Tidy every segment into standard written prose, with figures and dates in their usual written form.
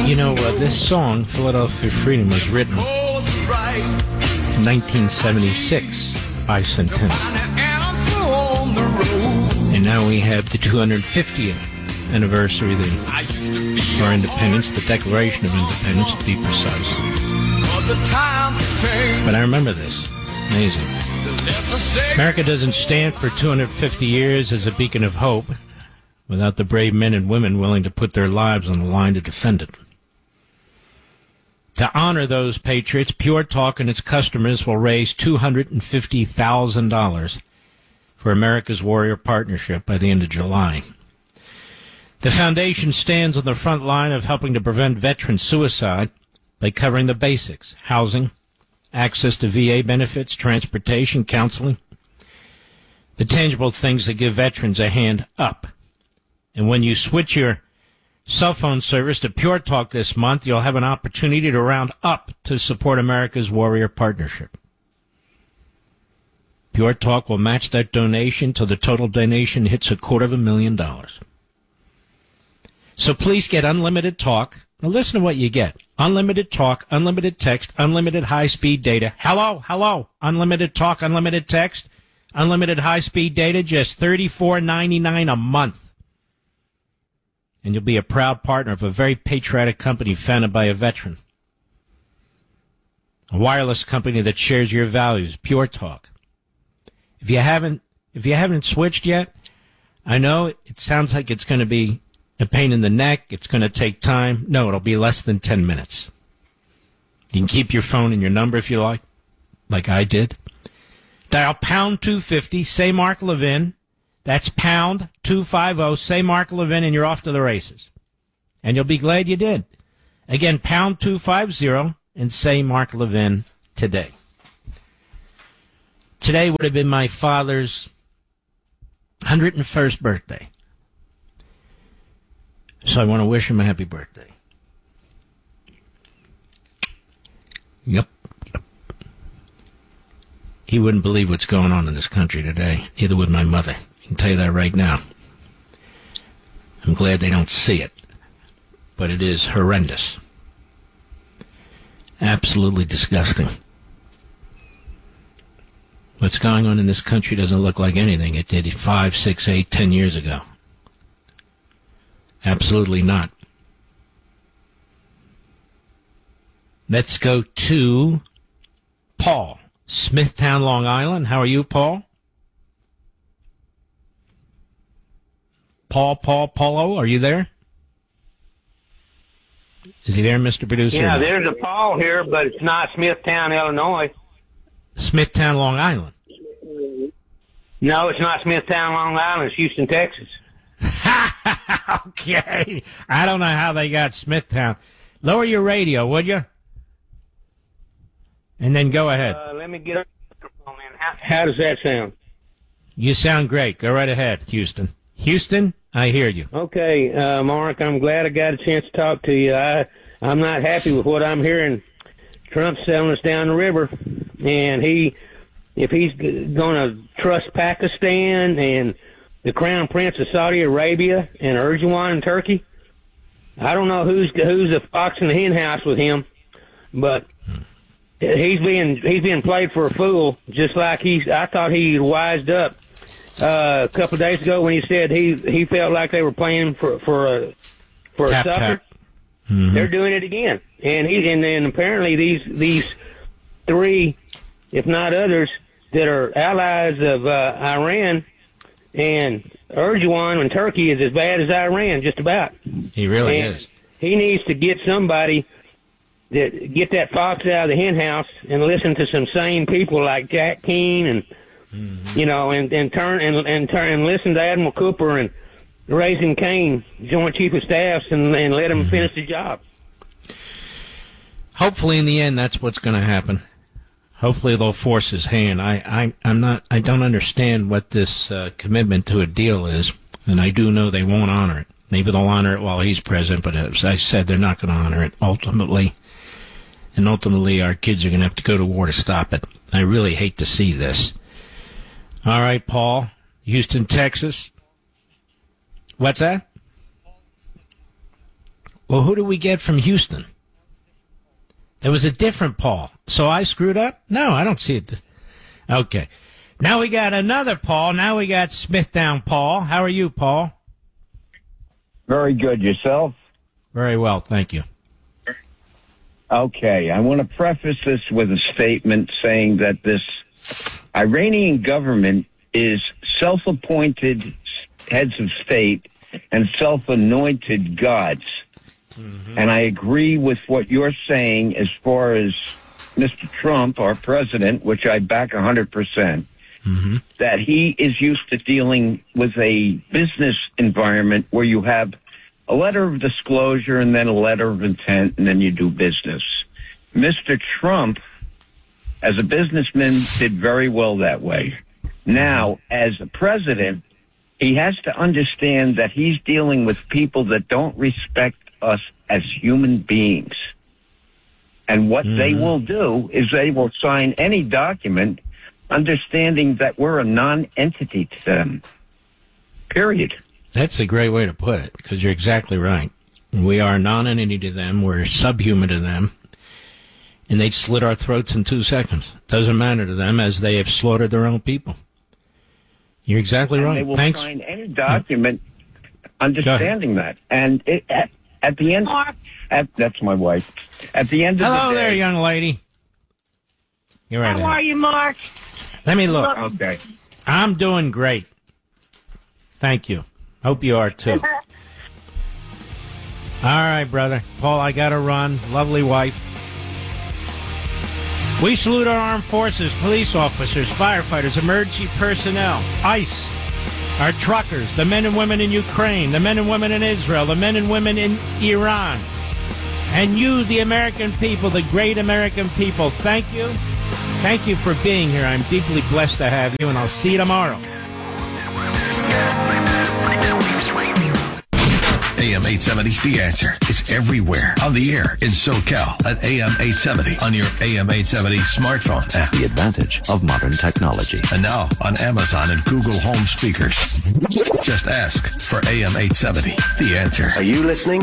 This song, Philadelphia Freedom, was written in 1976 by Centennial. And now we have the 250th anniversary of our independence, the Declaration of Independence, to be precise. But I remember this. Amazing. America doesn't stand for 250 years as a beacon of hope without the brave men and women willing to put their lives on the line to defend it. To honor those patriots, Pure Talk and its customers will raise $250,000 for America's Warrior Partnership by the end of July. The foundation stands on the front line of helping to prevent veteran suicide by covering the basics: housing, access to VA benefits, transportation, counseling, the tangible things that give veterans a hand up. And when you switch your cell phone service to Pure Talk this month, you'll have an opportunity to round up to support America's Warrior Partnership. Pure Talk will match that donation till the total donation hits $250,000. So please get unlimited talk. Now listen to what you get. Unlimited talk, unlimited text, unlimited high-speed data. Hello, unlimited talk, unlimited text, unlimited high-speed data, just $34.99 a month. And you'll be a proud partner of a very patriotic company founded by a veteran. A wireless company that shares your values, Pure Talk. If you haven't switched yet, I know it sounds like it's going to be a pain in the neck. It's going to take time. No, it'll be less than 10 minutes. You can keep your phone and your number if you like I did. Dial pound 250, say Mark Levin. That's pound 250, say Mark Levin, and you're off to the races. And you'll be glad you did. Again, pound 250, and say Mark Levin today. Today would have been my father's 101st birthday. So I want to wish him a happy birthday. Yep. He wouldn't believe what's going on in this country today. Neither would my mother. I can tell you that right now. I'm glad they don't see it. But it is horrendous. Absolutely disgusting. What's going on in this country doesn't look like anything it did 5, 6, 8, 10 years ago. Absolutely not. Let's go to Paul, Smithtown, Long Island. How are you, Paul? Paulo, are you there? Is he there, Mr. Producer? Yeah, there's a Paul here, but it's not Smithtown, Illinois. Smithtown, Long Island. No, it's not Smithtown, Long Island. It's Houston, Texas. Okay. I don't know how they got Smithtown. Lower your radio, would you? And then go ahead. Let me get a microphone in. How does that sound? You sound great. Go right ahead, Houston. Houston, I hear you. Okay, Mark, I'm glad I got a chance to talk to you. I'm not happy with what I'm hearing. Trump's selling us down the river, and if he's going to trust Pakistan and the Crown Prince of Saudi Arabia and Erdogan in Turkey, I don't know who's the fox in the hen house with him, but he's being played for a fool. Just like I thought he wised up a couple of days ago when he said he felt like they were playing for a sucker. Mm-hmm. They're doing it again, and apparently these three, if not others, that are allies of Iran and Erdogan and Turkey is as bad as Iran, just about. He really is. He needs to get somebody that get that fox out of the hen house and listen to some sane people like Jack Keane and and turn and listen to Admiral Cooper and Raising Cane, Joint Chief of Staffs, and let him finish the job. Hopefully, in the end, that's what's going to happen. Hopefully, they'll force his hand. I don't understand what this commitment to a deal is, and I do know they won't honor it. Maybe they'll honor it while he's president, but as I said, they're not going to honor it ultimately. And ultimately, our kids are going to have to go to war to stop it. I really hate to see this. All right, Paul, Houston, Texas. What's that? Well, who do we get from Houston? There was a different Paul. So I screwed up? No, I don't see it. Okay. Now we got another Paul. Now we got Smithtown Paul. How are you, Paul? Very good. Yourself? Very well, thank you. Okay. I want to preface this with a statement saying that this Iranian government is self-appointed heads of state and self-anointed gods. Mm-hmm. And I agree with what you're saying as far as Mr. Trump, our president, which I back 100%, mm-hmm. that he is used to dealing with a business environment where you have a letter of disclosure and then a letter of intent, and then you do business. Mr. Trump, as a businessman, did very well that way. Now, as a president, he has to understand that he's dealing with people that don't respect us as human beings. And what they will do is they will sign any document understanding that we're a non-entity to them. Period. That's a great way to put it, because you're exactly right. We are a non-entity to them. We're subhuman to them. And they'd slit our throats in 2 seconds. Doesn't matter to them, as they have slaughtered their own people. You're exactly right. They will Thanks. sign any document understanding that. And at the end, that's my wife. At the end of the day. Hello there, young lady. You're right. How are you, Mark? Let me look. Okay. I'm doing great. Thank you. Hope you are too. All right, brother. Paul, I got to run. Lovely wife. We salute our armed forces, police officers, firefighters, emergency personnel, ICE, our truckers, the men and women in Ukraine, the men and women in Israel, the men and women in Iran, and you, the American people, the great American people. Thank you. Thank you for being here. I'm deeply blessed to have you, and I'll see you tomorrow. AM 870, The Answer, is everywhere on the air in SoCal at AM 870 on your AM 870 smartphone app. The advantage of modern technology. And now on Amazon and Google Home speakers. Just ask for AM 870, The Answer. Are you listening?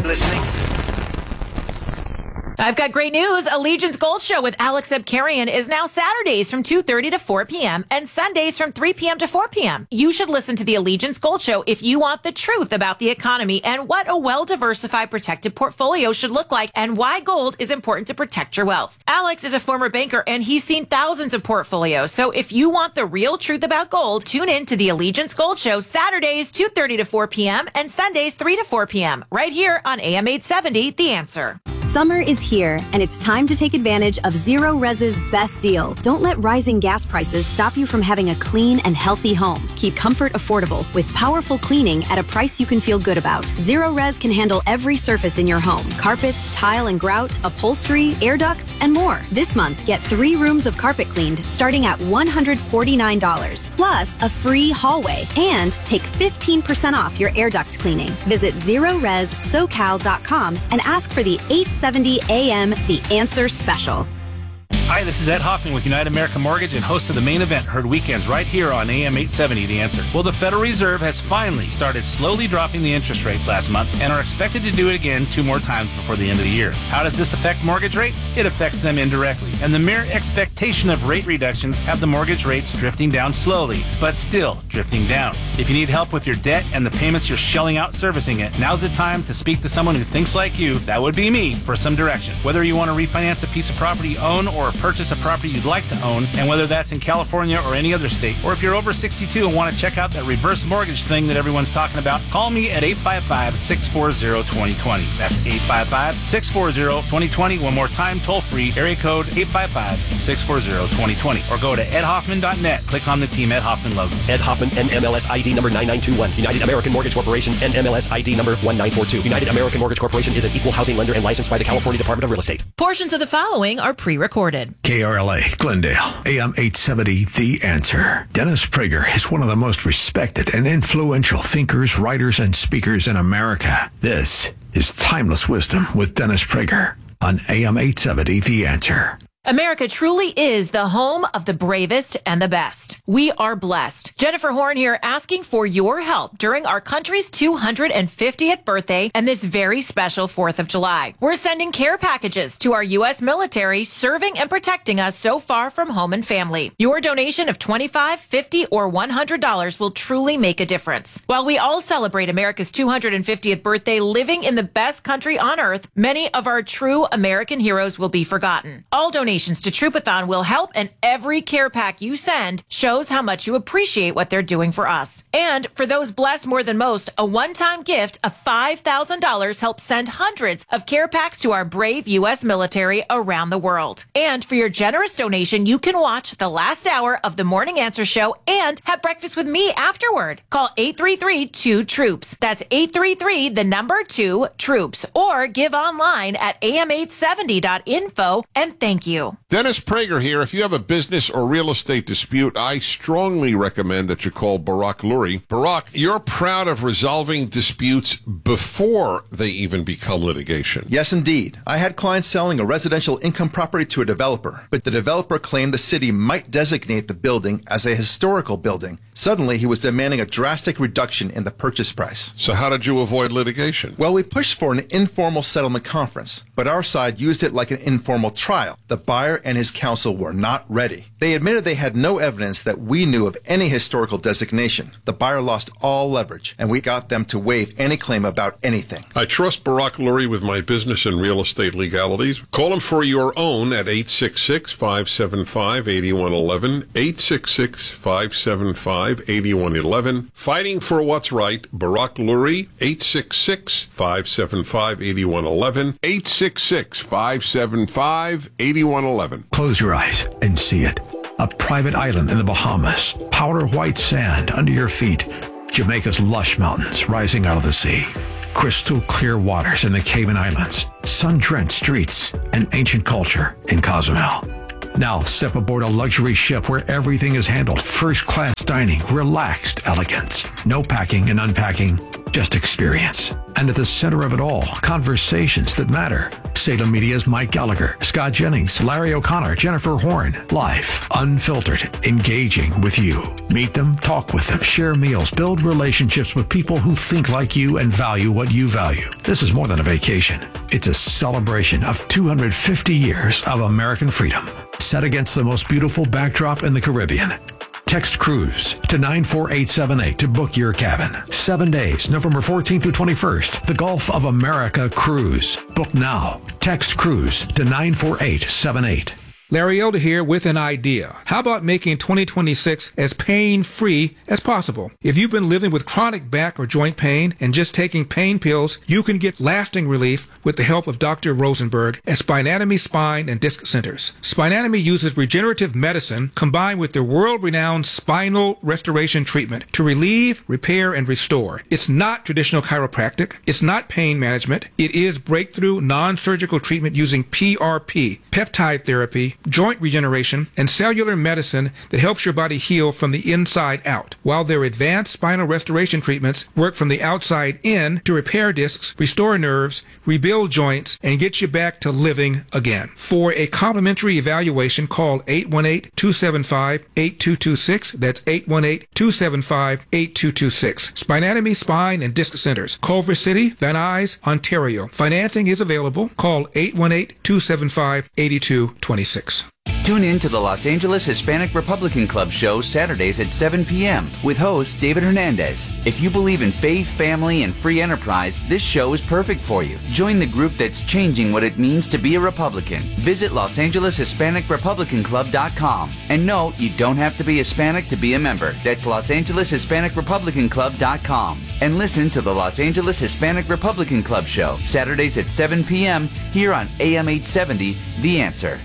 I've got great news. Allegiance Gold Show with Alex Abkarian is now Saturdays from 2:30 to 4 p.m. and Sundays from 3 p.m. to 4 p.m. You should listen to the Allegiance Gold Show if you want the truth about the economy and what a well-diversified protected portfolio should look like and why gold is important to protect your wealth. Alex is a former banker and he's seen thousands of portfolios. So if you want the real truth about gold, tune in to the Allegiance Gold Show Saturdays 2:30 to 4 p.m. and Sundays 3 to 4 p.m. right here on AM 870, The Answer. Summer is here, and it's time to take advantage of Zero Res's best deal. Don't let rising gas prices stop you from having a clean and healthy home. Keep comfort affordable with powerful cleaning at a price you can feel good about. Zero Res can handle every surface in your home: carpets, tile and grout, upholstery, air ducts, and more. This month, get 3 rooms of carpet cleaned starting at $149, plus a free hallway, and take 15% off your air duct cleaning. Visit ZeroResSoCal.com and ask for the 870 AM The Answer Special. Hi, this is Ed Hoffman with United American Mortgage and host of The Main Event, heard weekends right here on AM 870, The Answer. Well, the Federal Reserve has finally started slowly dropping the interest rates last month and are expected to do it again 2 more times before the end of the year. How does this affect mortgage rates? It affects them indirectly. And the mere expectation of rate reductions have the mortgage rates drifting down slowly, but still drifting down. If you need help with your debt and the payments you're shelling out servicing it, now's the time to speak to someone who thinks like you, that would be me, for some direction. Whether you want to refinance a piece of property you own or purchase a property you'd like to own, and whether that's in California or any other state, or if you're over 62 and want to check out that reverse mortgage thing that everyone's talking about, call me at 855-640-2020. That's 855-640-2020. One more time, toll free, area code 855-640-2020, or go to edhoffman.net. Click on the Team Ed Hoffman logo. Ed Hoffman, NMLS ID number 9921. United American Mortgage Corporation, NMLS ID number 1942. United American Mortgage Corporation is an equal housing lender and licensed by the California Department of Real Estate. Portions of the following are pre-recorded. KRLA, Glendale, AM 870, The Answer. Dennis Prager is one of the most respected and influential thinkers, writers, and speakers in America. This is Timeless Wisdom with Dennis Prager on AM 870, The Answer. America truly is the home of the bravest and the best. We are blessed. Jennifer Horn here, asking for your help during our country's 250th birthday and this very special 4th of July. We're sending care packages to our U.S. military serving and protecting us so far from home and family. Your donation of $25, $50, or $100 will truly make a difference. While we all celebrate America's 250th birthday living in the best country on earth, many of our true American heroes will be forgotten. All donations to Troopathon will help, and every care pack you send shows how much you appreciate what they're doing for us. And for those blessed more than most, a one-time gift of $5,000 helps send hundreds of care packs to our brave U.S. military around the world. And for your generous donation, you can watch the last hour of the Morning Answer Show and have breakfast with me afterward. Call 833-2-TROOPS. That's 833-2-TROOPS. Or give online at am870.info. And thank you. Dennis Prager here. If you have a business or real estate dispute, I strongly recommend that you call Barak Lurie. Barak, you're proud of resolving disputes before they even become litigation. Yes, indeed. I had clients selling a residential income property to a developer, but the developer claimed the city might designate the building as a historical building. Suddenly, he was demanding a drastic reduction in the purchase price. So how did you avoid litigation? Well, we pushed for an informal settlement conference, but our side used it like an informal trial. The buyer and his counsel were not ready. They admitted they had no evidence that we knew of any historical designation. The buyer lost all leverage, and we got them to waive any claim about anything. I trust Barak Lurie with my business and real estate legalities. Call him for your own at 866-575-8111, 866-575-8111. Fighting for what's right, Barak Lurie, 866-575-8111, 866-575-8111. Close your eyes and see it. A private island in the Bahamas. Powder white sand under your feet. Jamaica's lush mountains rising out of the sea. Crystal clear waters in the Cayman Islands. Sun-drenched streets and ancient culture in Cozumel. Now step aboard a luxury ship where everything is handled. First-class dining, relaxed elegance. No packing and unpacking, just experience. And at the center of it all, conversations that matter. Salem Media's Mike Gallagher, Scott Jennings, Larry O'Connor, Jennifer Horn. Live, unfiltered, engaging with you. Meet them, talk with them, share meals, build relationships with people who think like you and value what you value. This is more than a vacation. It's a celebration of 250 years of American freedom, set against the most beautiful backdrop in the Caribbean. Text Cruise to 94878 to book your cabin. 7 days, November 14th through 21st. The Gulf of America Cruise. Book now. Text Cruise to 94878. Larry Elder here with an idea. How about making 2026 as pain-free as possible? If you've been living with chronic back or joint pain and just taking pain pills, you can get lasting relief with the help of Dr. Rosenberg at Spinatomy Spine and Disc Centers. Spinatomy uses regenerative medicine combined with their world-renowned spinal restoration treatment to relieve, repair, and restore. It's not traditional chiropractic. It's not pain management. It is breakthrough non-surgical treatment using PRP, peptide therapy, joint regeneration, and cellular medicine that helps your body heal from the inside out, while their advanced spinal restoration treatments work from the outside in to repair discs, restore nerves, rebuild joints, and get you back to living again. For a complimentary evaluation, call 818-275-8226. That's 818-275-8226. Spinatomy Spine and Disc Centers, Culver City, Van Nuys, Ontario. Financing is available. Call 818-275-8226. Tune in to the Los Angeles Hispanic Republican Club show Saturdays at 7 p.m. with host David Hernandez. If you believe in faith, family, and free enterprise, this show is perfect for you. Join the group that's changing what it means to be a Republican. Visit LosAngelesHispanicRepublicanClub.com. And no, you don't have to be Hispanic to be a member. That's LosAngelesHispanicRepublicanClub.com. And listen to the Los Angeles Hispanic Republican Club show Saturdays at 7 p.m. here on AM 870, The Answer.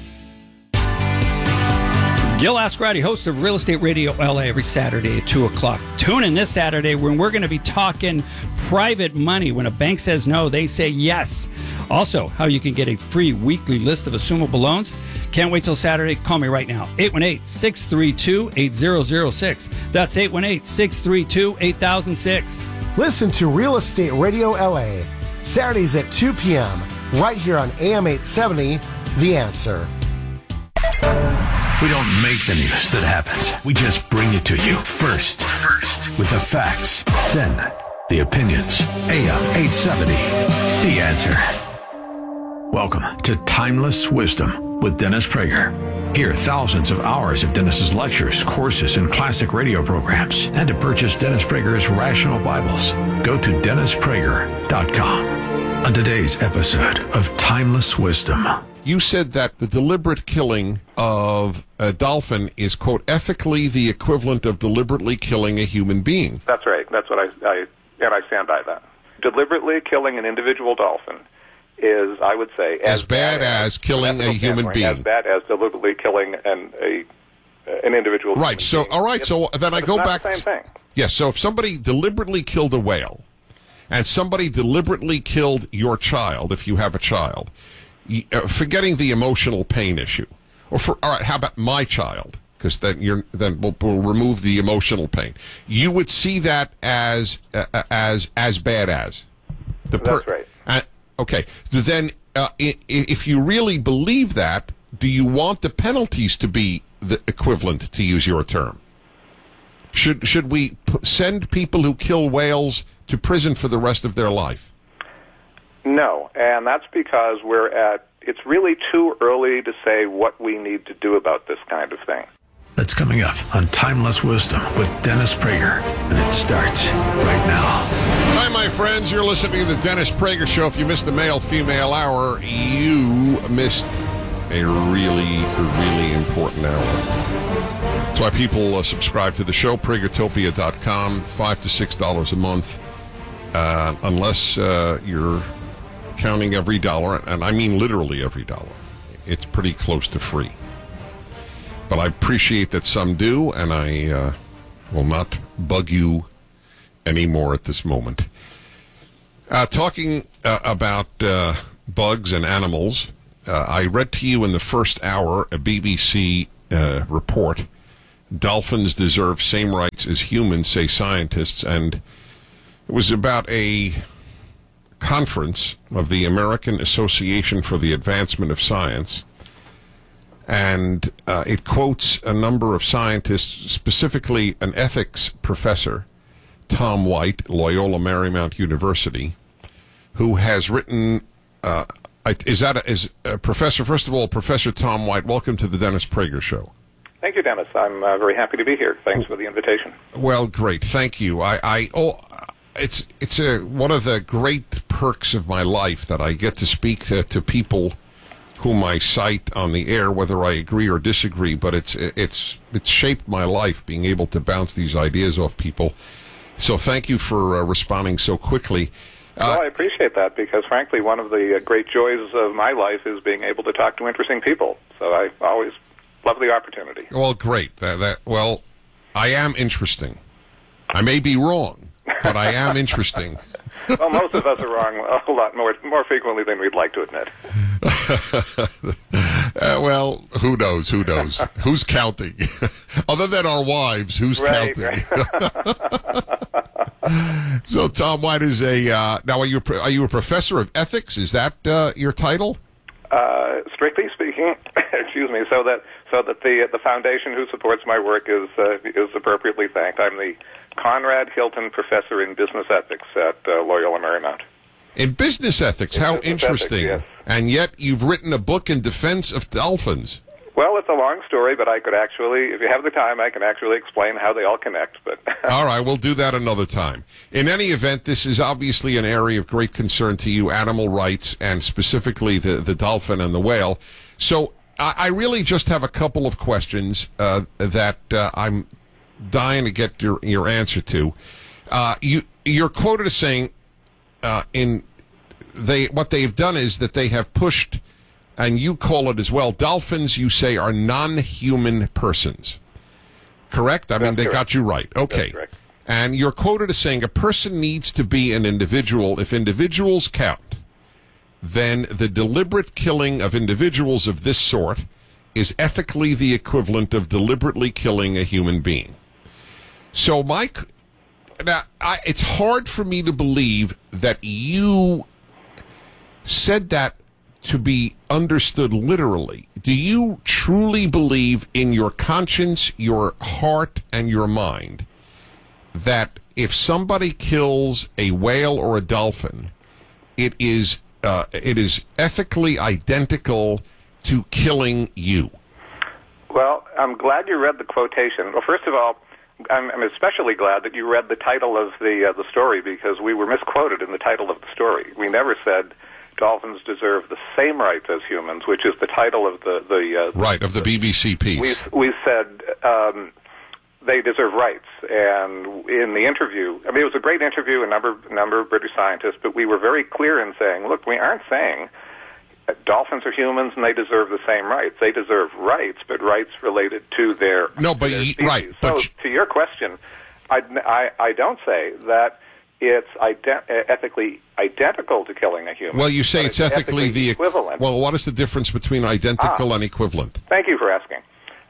Gil Ascarati, host of Real Estate Radio LA, every Saturday at 2 o'clock. Tune in this Saturday when we're going to be talking private money. When a bank says no, they say yes. Also, how you can get a free weekly list of assumable loans. Can't wait till Saturday. Call me right now. 818-632-8006. That's 818-632-8006. Listen to Real Estate Radio LA, Saturdays at 2 p.m., right here on AM 870, The Answer. We don't make the news that happens. We just bring it to you first with the facts, then the opinions. AM 870, The Answer. Welcome to Timeless Wisdom with Dennis Prager. Hear thousands of hours of Dennis's lectures, courses, and classic radio programs. And to purchase Dennis Prager's Rational Bibles, go to DennisPrager.com. On today's episode of Timeless Wisdom. You said that the deliberate killing of a dolphin is, quote, ethically the equivalent of deliberately killing a human being. That's right. That's what I stand by that. Deliberately killing an individual dolphin is, I would say, as bad as killing a human being. As bad as deliberately killing an individual. Right. So, all right. So then I go back. The same thing. Yes. So if somebody deliberately killed a whale, and somebody deliberately killed your child, if you have a child, forgetting the emotional pain issue, all right, how about my child? Because then we'll remove the emotional pain. You would see that as bad as. That's right. Okay. Then, if you really believe that, do you want the penalties to be the equivalent, to use your term? Should we send people who kill whales to prison for the rest of their life? No, and that's because it's really too early to say what we need to do about this kind of thing. That's coming up on Timeless Wisdom with Dennis Prager, and it starts right now. Hi, my friends. You're listening to the Dennis Prager Show. If you missed the male-female hour, you missed a really, really important hour. That's why people subscribe to the show, pragertopia.com, $5 to $6 a month, unless you're counting every dollar, and I mean literally every dollar. It's pretty close to free. But I appreciate that some do, and I will not bug you anymore at this moment. Talking about bugs and animals, I read to you in the first hour a BBC report, Dolphins Deserve Same Rights as Humans, say scientists, and it was about a conference of the American Association for the Advancement of Science, and it quotes a number of scientists, specifically an ethics professor, Tom White, Loyola Marymount University, who has written, Professor, first of all, Professor Tom White, welcome to the Dennis Prager Show. Thank you, Dennis. I'm very happy to be here. Thanks for the invitation. Well, great. Thank you. It's one of the great perks of my life that I get to speak to people whom I cite on the air, whether I agree or disagree, but it's shaped my life, being able to bounce these ideas off people. So thank you for responding so quickly. Well, I appreciate that, because frankly, one of the great joys of my life is being able to talk to interesting people. So I always love the opportunity. Well, great. Well, I am interesting. I may be wrong, but I am interesting. Well, most of us are wrong a lot more frequently than we'd like to admit. Well, who knows? Who's counting? Other than our wives, who's counting? Right. So Tom White is now. Are you a professor of ethics? Is that your title? Strictly speaking, excuse me. So that the foundation who supports my work is appropriately thanked. I'm the Conrad Hilton Professor in Business Ethics at Loyola Marymount. In business ethics, how interesting! Ethics, yes. And yet you've written a book in defense of dolphins. Well, it's a long story, but I could actually, if you have the time, I can actually explain how they all connect. But all right, we'll do that another time. In any event, this is obviously an area of great concern to you, animal rights, and specifically the dolphin and the whale. So I really just have a couple of questions that I'm dying to get your answer to. You're quoted as saying what they've done is that they have pushed, and you call it as well, dolphins, you say, are non-human persons. Correct? I mean, they got you right. Okay. That's correct. And you're quoted as saying a person needs to be an individual. If individuals count, then the deliberate killing of individuals of this sort is ethically the equivalent of deliberately killing a human being. So, Mike, it's hard for me to believe that you said that to be understood literally. Do you truly believe in your conscience, your heart, and your mind that if somebody kills a whale or a dolphin, it is ethically identical to killing you? Well, I'm glad you read the quotation. Well, first of all, I'm especially glad that you read the title of the story, because we were misquoted in the title of the story. We never said dolphins deserve the same rights as humans, which is the title of the BBC piece. We said they deserve rights, and in the interview, I mean, it was a great interview, a number of British scientists, but we were very clear in saying, look, we aren't saying dolphins are humans and they deserve the same rights. They deserve rights, but rights related to their species. Right. So to your question, I don't say that it's ethically identical to killing a human. Well, you say it's ethically the equivalent. Well, what is the difference between identical and equivalent? Thank you for asking.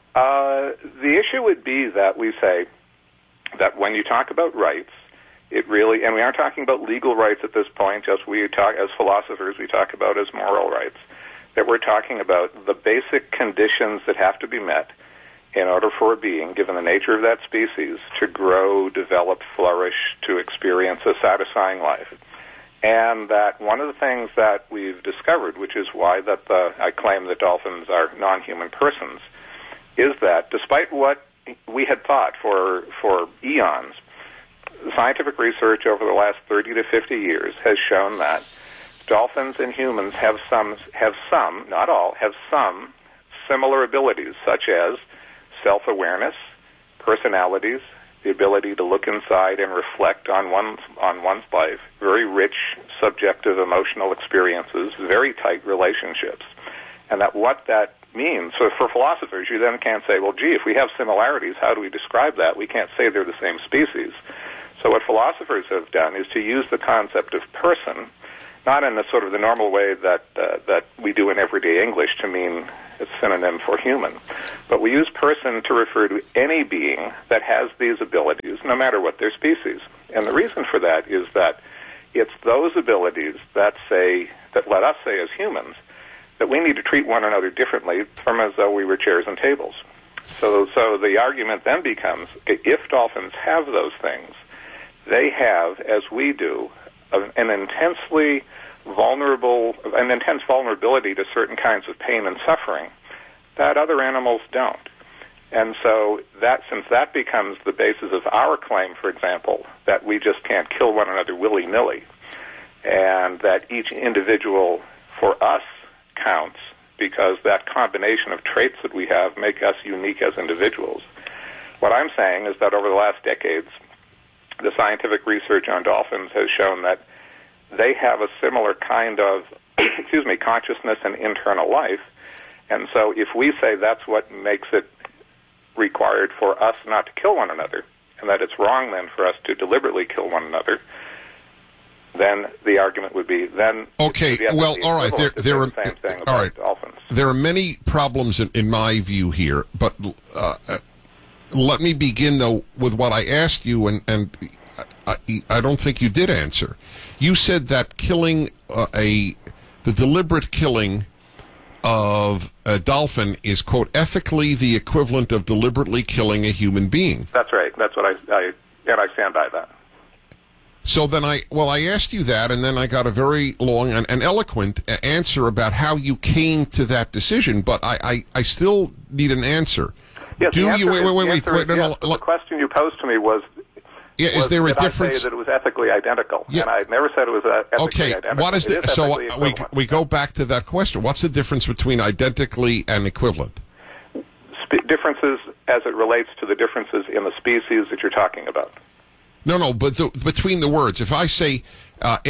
The issue would be that we say that when you talk about rights, it really, and we aren't talking about legal rights at this point, just we talk, as philosophers, we talk about as moral rights, that we're talking about the basic conditions that have to be met in order for a being, given the nature of that species, to grow, develop, flourish, to experience a satisfying life. And that one of the things that we've discovered, which is why that I claim that dolphins are non-human persons, is that despite what we had thought for eons, scientific research over the last 30 to 50 years has shown that dolphins and humans have some, not all, have some similar abilities, such as self-awareness, personalities, the ability to look inside and reflect on one's life, very rich, subjective, emotional experiences, very tight relationships. And that what that means, so for philosophers, you then can't say, well, gee, if we have similarities, how do we describe that? We can't say they're the same species. So what philosophers have done is to use the concept of person, not in the sort of the normal way that we do in everyday English to mean it's synonym for human, but we use person to refer to any being that has these abilities, no matter what their species. And the reason for that is that it's those abilities that let us say as humans that we need to treat one another differently from as though we were chairs and tables. So the argument then becomes, if dolphins have those things, they have, as we do, an intense vulnerability to certain kinds of pain and suffering that other animals don't. And so since that becomes the basis of our claim, for example, that we just can't kill one another willy-nilly, and that each individual for us counts because that combination of traits that we have make us unique as individuals. What I'm saying is that over the last decades, the scientific research on dolphins has shown that they have a similar kind of consciousness and internal life. And so if we say that's what makes it required for us not to kill one another, and that it's wrong then for us to deliberately kill one another, then the argument would be then... Okay, well, all right. There are many problems in my view here, but let me begin, though, with what I asked you, and I don't think you did answer. You said that killing the deliberate killing of a dolphin is, quote, ethically the equivalent of deliberately killing a human being. That's right. That's what I stand by that. So then I asked you that, and then I got a very long and eloquent answer about how you came to that decision, but I still need an answer. Yes, wait. The question you posed to me was, is there a difference? I say that it was ethically identical, and I never said it was ethically identical. What is the, so we go back to that question. What's the difference between identically and equivalent? Differences as it relates to the differences in the species that you're talking about. No, but between the words. If I say, I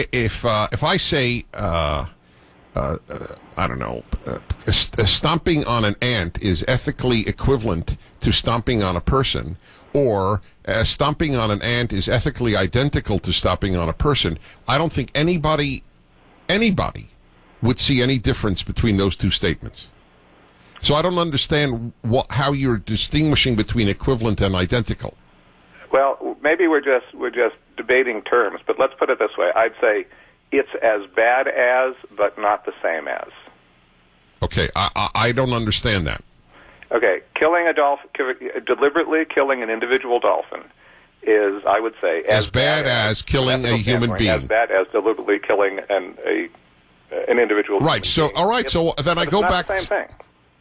don't know, stomping on an ant is ethically equivalent to stomping on a person, or stomping on an ant is ethically identical to stomping on a person, I don't think anybody would see any difference between those two statements. So I don't understand how you're distinguishing between equivalent and identical. Well, maybe we're just debating terms, but let's put it this way. I'd say it's as bad as, but not the same as. Okay, I don't understand that. Okay, killing a dolphin, deliberately killing an individual dolphin is, I would say, as bad as killing a human being. As bad as deliberately killing an individual. Right. So, all right. So then I go back. It's not the same thing.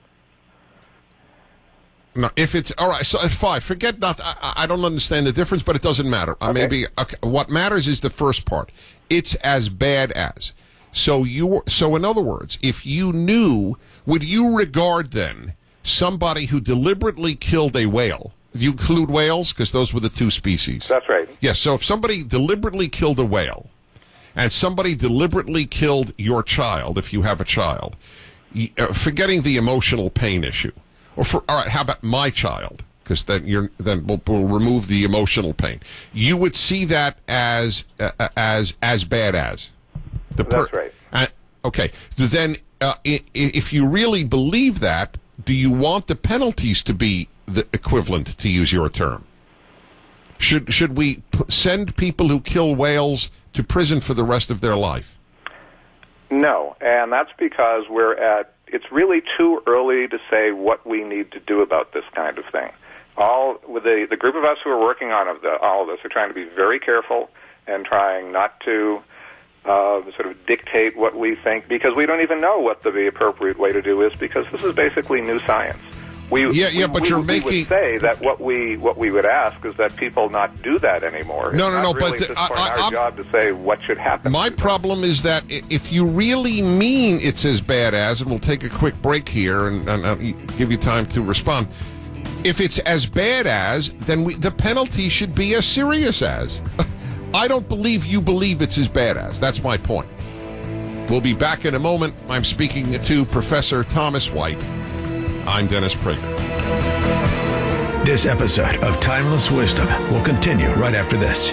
No, if it's all right, so fine. Forget not. I don't understand the difference, but it doesn't matter. Okay. Maybe what matters is the first part. It's as bad as. So in other words, if you knew, would you regard then somebody who deliberately killed a whale? Do you include whales? Because those were the two species. That's right. Yes. So if somebody deliberately killed a whale, and somebody deliberately killed your child, if you have a child, forgetting the emotional pain issue. All right, how about my child? Because then we'll remove the emotional pain. You would see that as bad as. That's right. Okay. Then, if you really believe that, do you want the penalties to be the equivalent, to use your term? Should we send people who kill whales to prison for the rest of their life? No, and that's because it's really too early to say what we need to do about this kind of thing. The group of us who are working on all of this are trying to be very careful and trying not to sort of dictate what we think, because we don't even know what the appropriate way to do is, because this is basically new science. We would say that what we would ask is that people not do that anymore. But it's our job to say what should happen. My problem is that if you really mean it's as bad as, and we'll take a quick break here and I'll give you time to respond. If it's as bad as, then the penalty should be as serious as. I don't believe you believe it's as bad as. That's my point. We'll be back in a moment. I'm speaking to Professor Thomas White. I'm Dennis Prager. This episode of Timeless Wisdom will continue right after this.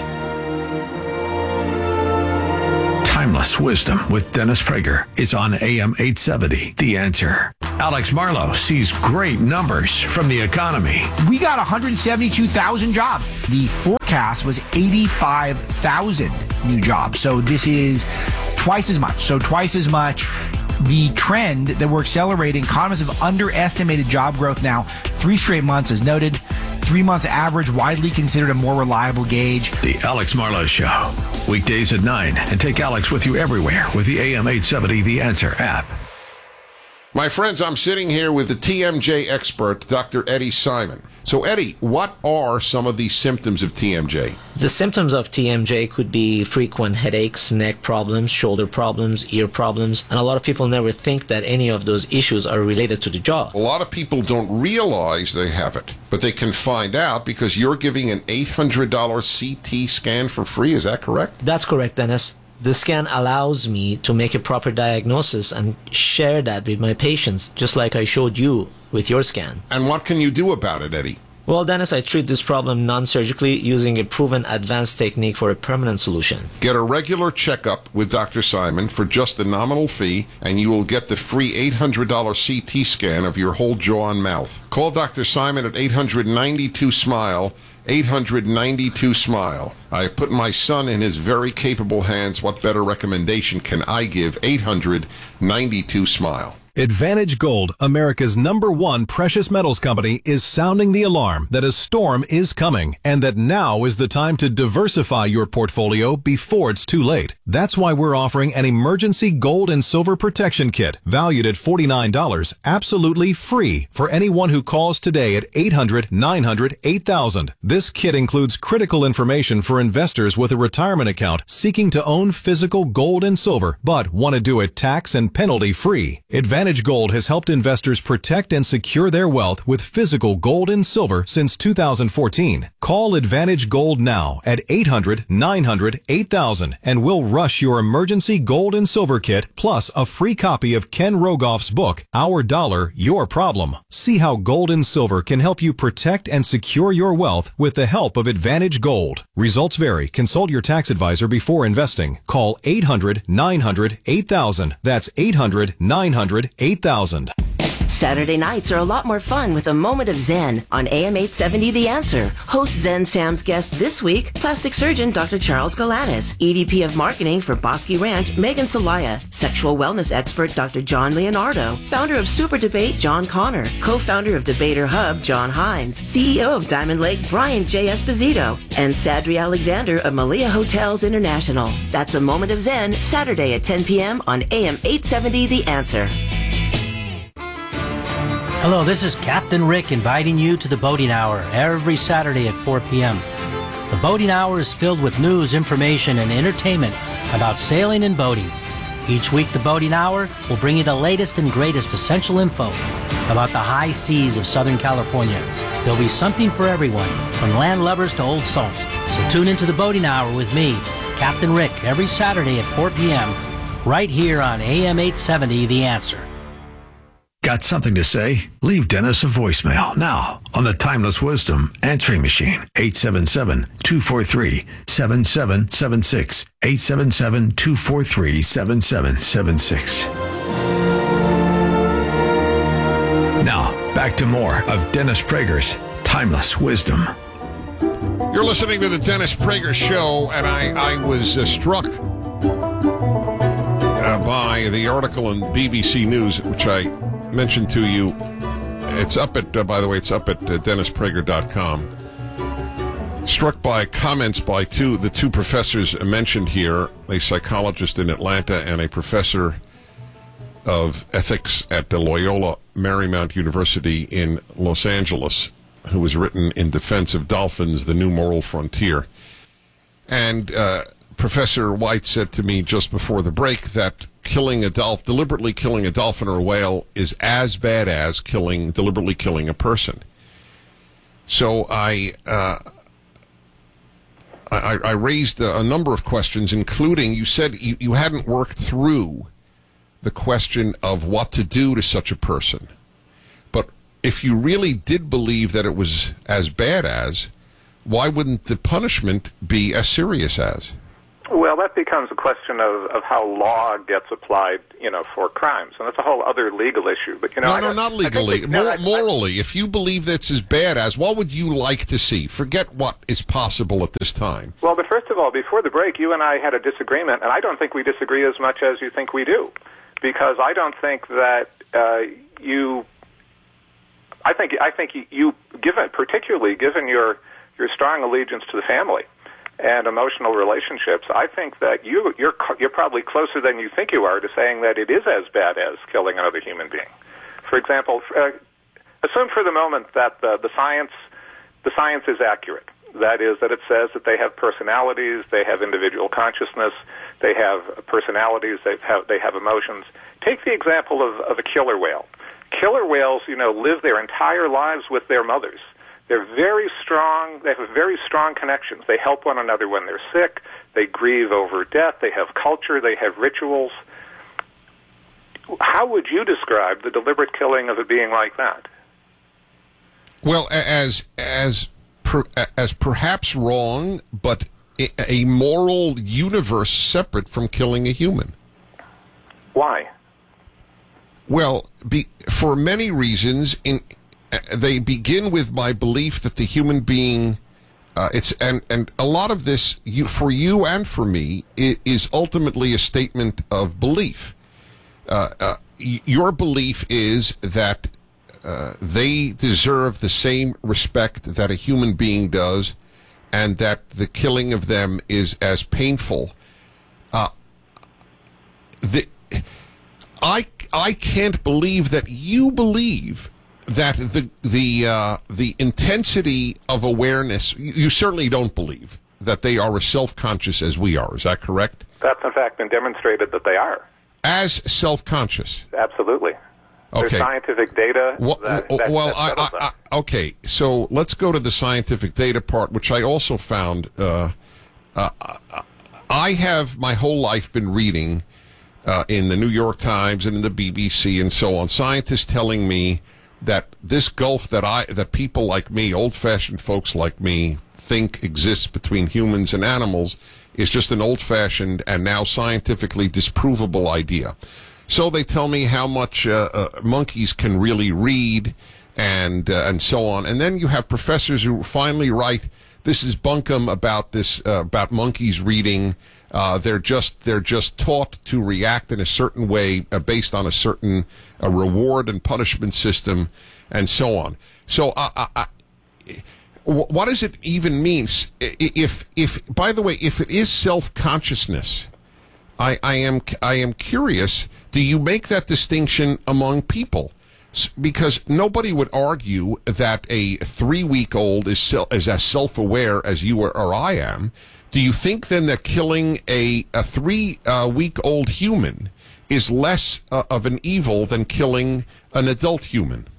Timeless Wisdom with Dennis Prager is on AM 870, The Answer. Alex Marlowe sees great numbers from the economy. We got 172,000 jobs. The forecast was 85,000 new jobs. So this is twice as much. The trend that we're accelerating, economists have underestimated job growth now 3 straight months, as noted. 3 months average, widely considered a more reliable gauge. The Alex Marlowe Show, weekdays at 9, and take Alex with you everywhere with the AM 870 The Answer app. My friends, I'm sitting here with the TMJ expert, Dr. Eddie Simon. So, Eddie, what are some of the symptoms of TMJ? The symptoms of TMJ could be frequent headaches, neck problems, shoulder problems, ear problems, and a lot of people never think that any of those issues are related to the jaw. A lot of people don't realize they have it, but they can find out because you're giving an $800 CT scan for free. Is that correct? That's correct, Dennis. The scan allows me to make a proper diagnosis and share that with my patients, just like I showed you with your scan. And what can you do about it, Eddie? Well, Dennis, I treat this problem non-surgically using a proven advanced technique for a permanent solution. Get a regular checkup with Dr. Simon for just the nominal fee, and you will get the free $800 CT scan of your whole jaw and mouth. Call Dr. Simon at 800-92-SMILE, 800-92-SMILE. I have put my son in his very capable hands. What better recommendation can I give? 800-92-SMILE. Advantage Gold, America's #1 precious metals company, is sounding the alarm that a storm is coming and that now is the time to diversify your portfolio before it's too late. That's why we're offering an emergency gold and silver protection kit valued at $49, absolutely free for anyone who calls today at 800-900-8000. This kit includes critical information for investors with a retirement account seeking to own physical gold and silver, but want to do it tax and penalty free. Advantage Gold has helped investors protect and secure their wealth with physical gold and silver since 2014. Call Advantage Gold now at 800-900-8000 and we'll rush your emergency gold and silver kit plus a free copy of Ken Rogoff's book, Our Dollar, Your Problem. See how gold and silver can help you protect and secure your wealth with the help of Advantage Gold. Results vary. Consult your tax advisor before investing. Call 800-900-8000. That's 800-900-8000. Saturday nights are a lot more fun with a moment of Zen on AM 870 The Answer. Host Zen Sam's guest this week, plastic surgeon Dr. Charles Galanis, EVP of Marketing for Bosque Ranch, Megan Salaya, sexual wellness expert Dr. John Leonardo, founder of Super Debate John Connor, co-founder of Debater Hub John Hines, CEO of Diamond Lake Brian J. Esposito, and Sadri Alexander of Malia Hotels International. That's a moment of Zen, Saturday at 10 p.m. on AM 870 The Answer. Hello, this is Captain Rick inviting you to the Boating Hour every Saturday at 4 p.m. The Boating Hour is filled with news, information, and entertainment about sailing and boating. Each week, the Boating Hour will bring you the latest and greatest essential info about the high seas of Southern California. There'll be something for everyone, from land lovers to old salts. So tune into the Boating Hour with me, Captain Rick, every Saturday at 4 p.m. right here on AM 870 The Answer. Got something to say? Leave Dennis a voicemail now on the Timeless Wisdom answering machine. 877-243-7776. 877-243-7776. Now, back to more of Dennis Prager's Timeless Wisdom. You're listening to the Dennis Prager Show, and I was struck by the article in BBC News, which I mentioned to you. It's up at, by the way, it's up at DennisPrager.com. Struck by comments by the two professors mentioned here, a psychologist in Atlanta and a professor of ethics at the Loyola Marymount University in Los Angeles, who was written in defense of dolphins, the new moral frontier. And Professor White said to me just before the break that deliberately killing a dolphin or a whale is as bad as deliberately killing a person. So I raised a number of questions, including, you said you hadn't worked through the question of what to do to such a person. But if you really did believe that it was as bad as, why wouldn't the punishment be as serious as? Well, that becomes a question of how law gets applied, for crimes, and that's a whole other legal issue. But no, not legally, morally. If you believe that's as bad as, what would you like to see? Forget what is possible at this time. Well, but first of all, before the break, you and I had a disagreement, and I don't think we disagree as much as you think we do, because I don't think that you particularly given your strong allegiance to the family and emotional relationships, I think that you're probably closer than you think you are to saying that it is as bad as killing another human being. For example, assume for the moment that the science is accurate. That is, that it says that they have personalities, they have individual consciousness, they have personalities, they have emotions. Take the example of a killer whale. Killer whales, live their entire lives with their mothers. They're very strong. They have very strong connections. They help one another when they're sick. They grieve over death. They have culture. They have rituals. How would you describe the deliberate killing of a being like that? Well, as perhaps wrong, but a moral universe separate from killing a human. Why? Well, for many reasons. They begin with my belief that the human being, and a lot of this, for you and for me, is ultimately a statement of belief. Your belief is that they deserve the same respect that a human being does, and that the killing of them is as painful. I can't believe that you believe that the intensity of awareness, you certainly don't believe that they are as self-conscious as we are. Is that correct? That's in fact been demonstrated that they are. As self-conscious? Absolutely. Okay. There's scientific data okay, so let's go to the scientific data part, which I also found. I have my whole life been reading in the New York Times and in the BBC and so on, scientists telling me that this gulf that people like me, old-fashioned folks like me, think exists between humans and animals is just an old-fashioned and now scientifically disprovable idea. So they tell me how much monkeys can really read and so on. And then you have professors who finally write, this is bunkum about this, about monkeys reading. They're just taught to react in a certain way based on a certain reward and punishment system and so on. So, what does it even mean? If by the way, if it is self-consciousness, I am curious, do you make that distinction among people? Because nobody would argue that a 3-week-old is as self-aware as you or I am. Do you think then that killing a 3-week-old human is less of an evil than killing an adult human?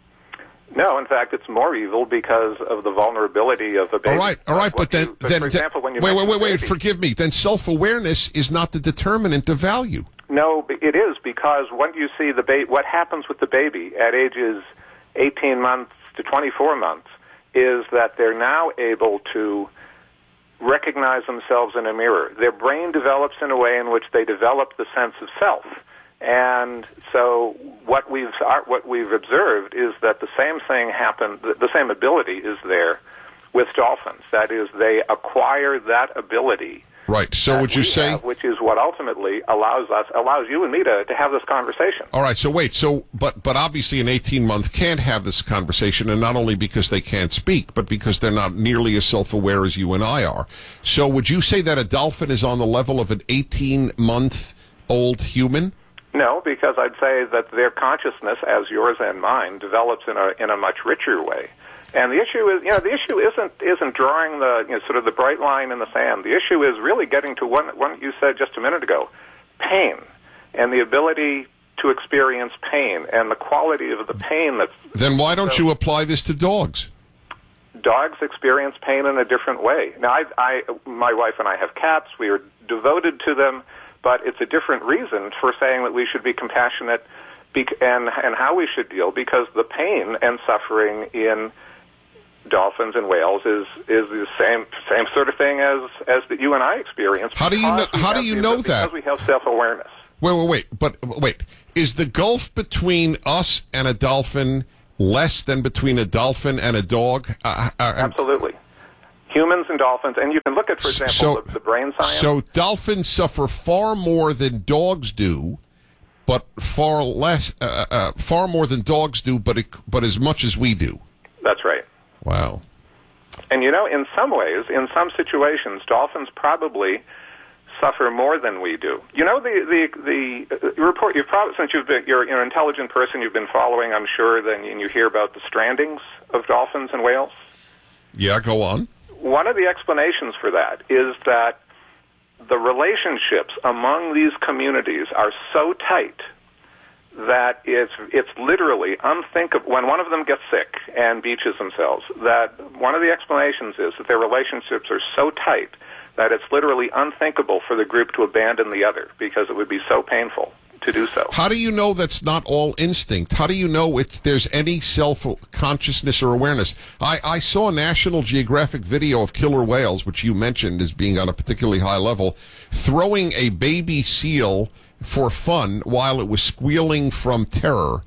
No, in fact, it's more evil because of the vulnerability of a baby. All right, but then, for example, when you wait, forgive me. Then self-awareness is not the determinant of value. No, it is, because when you see what happens with the baby at ages 18 months to 24 months is that they're now able to recognize themselves in a mirror. Their brain develops in a way in which they develop the sense of self. And so what we've observed is that the same thing happened, the same ability is there with dolphins. That is, they acquire that ability. Right. So would you say, which is what ultimately allows you and me to have this conversation. All right. So wait. So but obviously an 18-month can't have this conversation, and not only because they can't speak, but because they're not nearly as self-aware as you and I are. So would you say that a dolphin is on the level of an 18-month-old human? No, because I'd say that their consciousness, as yours and mine, develops in a much richer way. And the issue is, the issue isn't drawing sort of the bright line in the sand. The issue is really getting to what you said just a minute ago, pain, and the ability to experience pain and the quality of the pain that's. Then why don't you apply this to dogs? Dogs experience pain in a different way. Now, my wife and I have cats. We are devoted to them, but it's a different reason for saying that we should be compassionate and how we should deal, because the pain and suffering in dolphins and whales is the same sort of thing as that you and I experience. How do you know? How do you know that? Because we have self-awareness. Wait. Is the gulf between us and a dolphin less than between a dolphin and a dog? Absolutely. Humans and dolphins, and you can look at, for example, the brain science. So dolphins suffer far more than dogs do, but far more than dogs do, but as much as we do. That's right. Wow. And in some ways, in some situations, dolphins probably suffer more than we do. The report, since you're an intelligent person, you've been following, I'm sure, and you hear about the strandings of dolphins and whales. Yeah, go on. One of the explanations for that is that the relationships among these communities are so tight that it's literally unthinkable. When one of them gets sick and beaches themselves, that one of the explanations is that their relationships are so tight that it's literally unthinkable for the group to abandon the other, because it would be so painful to do so. How do you know that's not all instinct? How do you know there's any self-consciousness or awareness? I saw a National Geographic video of killer whales, which you mentioned as being on a particularly high level, throwing a baby seal for fun while it was squealing from terror.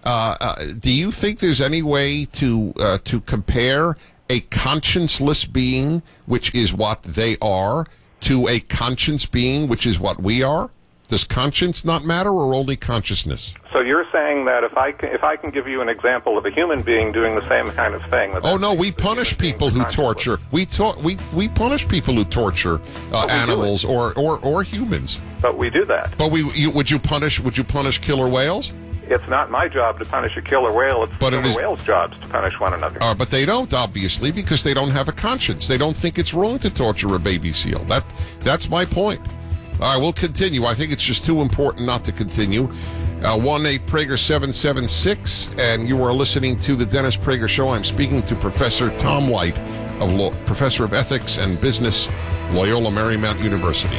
Do you think there's any way to compare a conscienceless being, which is what they are, to a conscious being, which is what we are? Does conscience not matter, or only consciousness? So you're saying that if I can give you an example of a human being doing the same kind of thing. Oh no, we punish people who torture. We punish people who torture animals or humans. But we do that. But would you punish killer whales? It's not my job to punish a killer whale. It's killer whales' jobs to punish one another. But they don't, obviously, because they don't have a conscience. They don't think it's wrong to torture a baby seal. That's my point. All right, we'll continue. I think it's just too important not to continue. 1-8-Prager-776, and you are listening to the Dennis Prager Show. I'm speaking to Professor Tom White, Professor of Ethics and Business, Loyola Marymount University.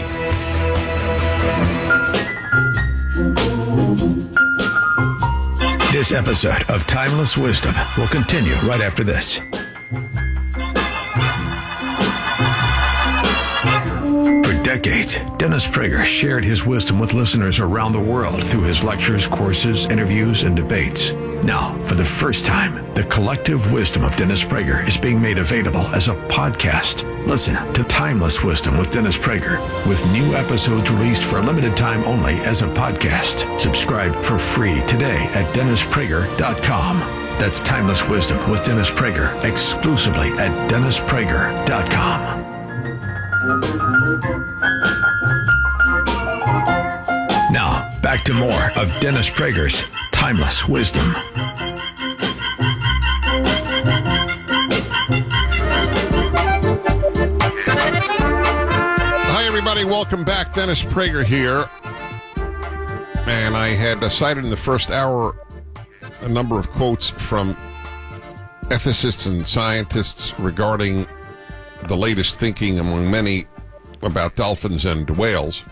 This episode of Timeless Wisdom will continue right after this. For decades, Dennis Prager shared his wisdom with listeners around the world through his lectures, courses, interviews, and debates. Now, for the first time, the collective wisdom of Dennis Prager is being made available as a podcast. Listen to Timeless Wisdom with Dennis Prager, with new episodes released for a limited time only as a podcast. Subscribe for free today at DennisPrager.com. That's Timeless Wisdom with Dennis Prager, exclusively at DennisPrager.com. Now, back to more of Dennis Prager's Timeless Wisdom. Hi, everybody. Welcome back. Dennis Prager here. And I had cited in the first hour a number of quotes from ethicists and scientists regarding the latest thinking among many about dolphins and whales.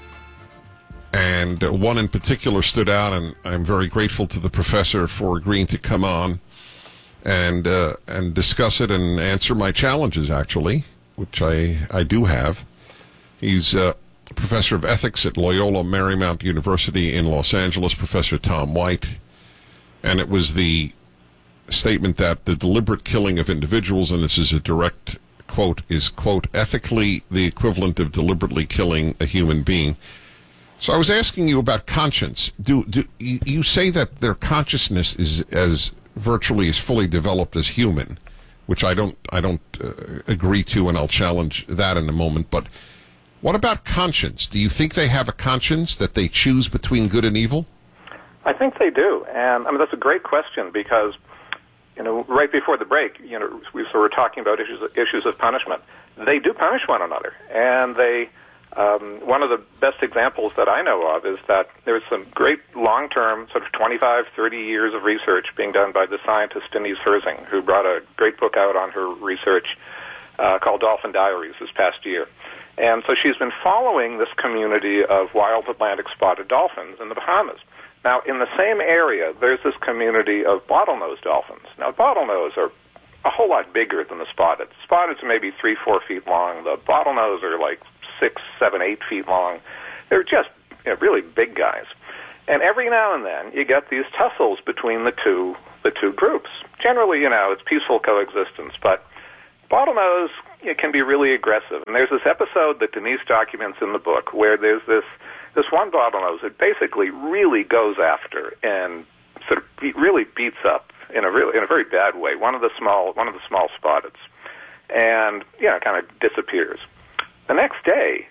And one in particular stood out, and I'm very grateful to the professor for agreeing to come on and discuss it and answer my challenges, actually, which I do have. He's a professor of ethics at Loyola Marymount University in Los Angeles, Professor Tom White. And it was the statement that the deliberate killing of individuals, and this is a direct quote, is, quote, ethically the equivalent of deliberately killing a human being. So I was asking you about conscience. Do you say that their consciousness is as virtually as fully developed as human, which I don't agree to, and I'll challenge that in a moment. But what about conscience? Do you think they have a conscience that they choose between good and evil? I think they do, and I mean that's a great question because, right before the break, we were talking about issues of punishment. They do punish one another, and they. One of the best examples that I know of is that there's some great long-term, sort of 25, 30 years of research being done by the scientist Denise Herzing, who brought a great book out on her research called Dolphin Diaries this past year. And so she's been following this community of wild Atlantic spotted dolphins in the Bahamas. Now, in the same area, there's this community of bottlenose dolphins. Now, bottlenose are a whole lot bigger than the spotted. Spotteds are maybe 3-4 feet long. The bottlenose are like 6, 7, 8 feet long. They're just really big guys. And every now and then you get these tussles between the two groups. Generally, it's peaceful coexistence, but bottlenose can be really aggressive. And there's this episode that Denise documents in the book where there's this one bottlenose that basically really goes after and sort of really beats up in a very bad way one of the small spotteds, and kind of disappears. The next day,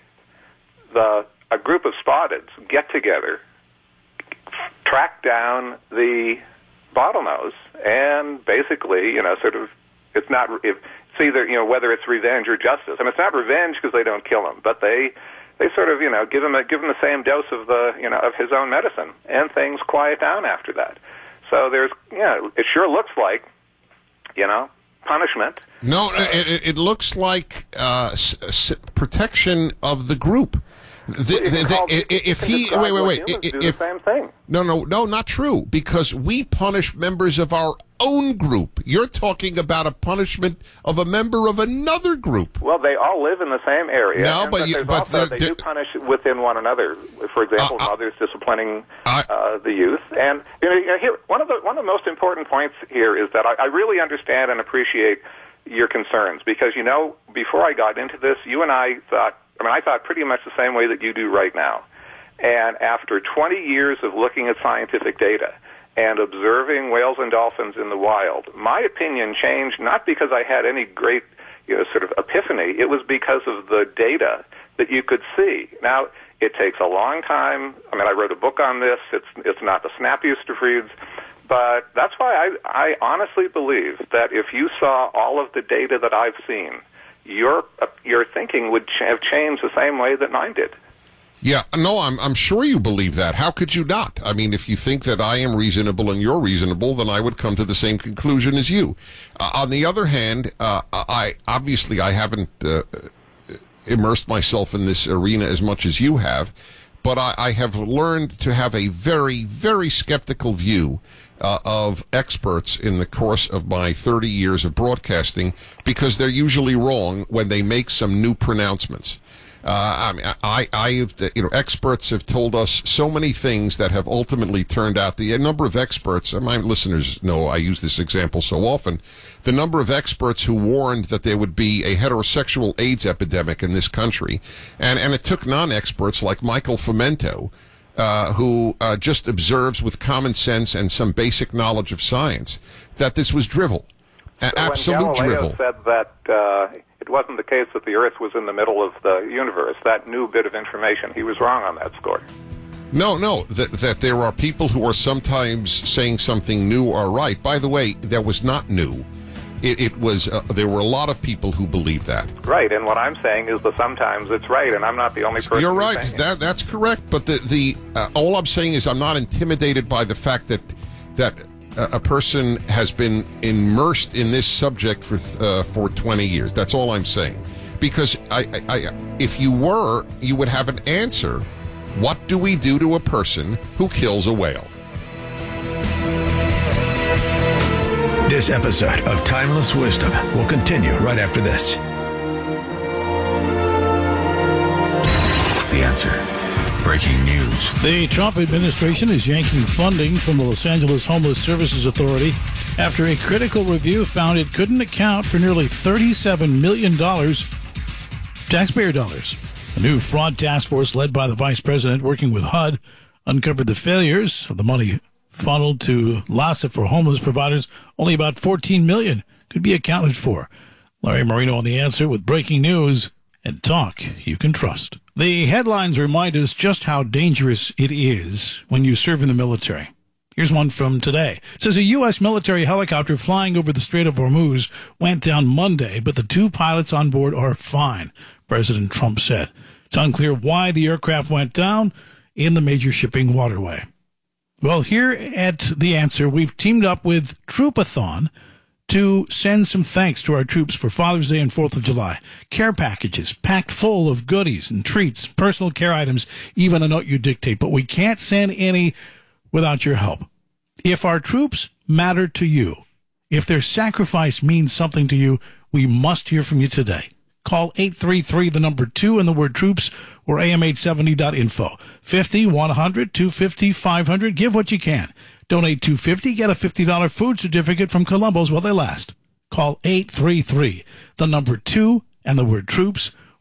a group of spotteds get together, track down the bottlenose, and basically, it's either, whether it's revenge or justice. I mean, it's not revenge because they don't kill him, but they sort of, give him the same dose of of his own medicine, and things quiet down after that. So there's, it sure looks like, punishment. No, it looks like protection of the group. If he wait, do the same thing. No, not true. Because we punish members of our own group. You're talking about a punishment of a member of another group. Well, they all live in the same area. No, but they do punish within one another. For example, mothers disciplining the youth. And here, one of the most important points here is that I really understand and appreciate your concerns because before I got into this, you and I thought pretty much the same way that you do right now. And after 20 years of looking at scientific data and observing whales and dolphins in the wild, my opinion changed not because I had any great sort of epiphany. It was because of the data that you could see. Now, it takes a long time. I mean, I wrote a book on this. It's not the snappiest of reads. But that's why I honestly believe that if you saw all of the data that I've seen, your thinking would have changed the same way that mine did. Yeah, no, I'm sure you believe that. How could you not? I mean, if you think that I am reasonable and you're reasonable, then I would come to the same conclusion as you. On the other hand, I haven't immersed myself in this arena as much as you have, but I have learned to have a very, very skeptical view of experts in the course of my 30 years of broadcasting because they're usually wrong when they make some new pronouncements. Experts have told us so many things that have ultimately turned out. A number of experts, and my listeners know I use this example so often, the number of experts who warned that there would be a heterosexual AIDS epidemic in this country, and it took non-experts like Michael Fomento, who just observes with common sense and some basic knowledge of science, that this was drivel. Absolute when drivel. Galileo said that it wasn't the case that the Earth was in the middle of the universe, that new bit of information, he was wrong on that score. No, that there are people who are sometimes saying something new or right. By the way, that was not new. It was there were a lot of people who believed that. Right, and what I'm saying is that sometimes it's right, and I'm not the only person. You're who's right. saying it. That's correct. But all I'm saying is I'm not intimidated by the fact that a person has been immersed in this subject for 20 years. That's all I'm saying. Because if you were, you would have an answer. What do we do to a person who kills a whale? This episode of Timeless Wisdom will continue right after this. The Answer. Breaking news. The Trump administration is yanking funding from the Los Angeles Homeless Services Authority after a critical review found it couldn't account for nearly $37 million of taxpayer dollars. A new fraud task force led by the vice president working with HUD uncovered the failures of the money funneled to LAHSA for homeless providers. Only about $14 million could be accounted for. Larry Marino on The Answer with breaking news and talk you can trust. The headlines remind us just how dangerous it is when you serve in the military. Here's one from today. It says a U.S. military helicopter flying over the Strait of Hormuz went down Monday, but the 2 pilots on board are fine, President Trump said. It's unclear why the aircraft went down in the major shipping waterway. Well, here at The Answer, we've teamed up with Troopathon to send some thanks to our troops for Father's Day and 4th of July. Care packages packed full of goodies and treats, personal care items, even a note you dictate. But we can't send any without your help. If our troops matter to you, if their sacrifice means something to you, we must hear from you today. Call 833, the number 2 and the word troops, or am870.info. 50, 100, 250, 500. Give what you can. Donate $250, get a $50 food certificate from Columbo's while they last. Call 833, the number 2 and the word troops,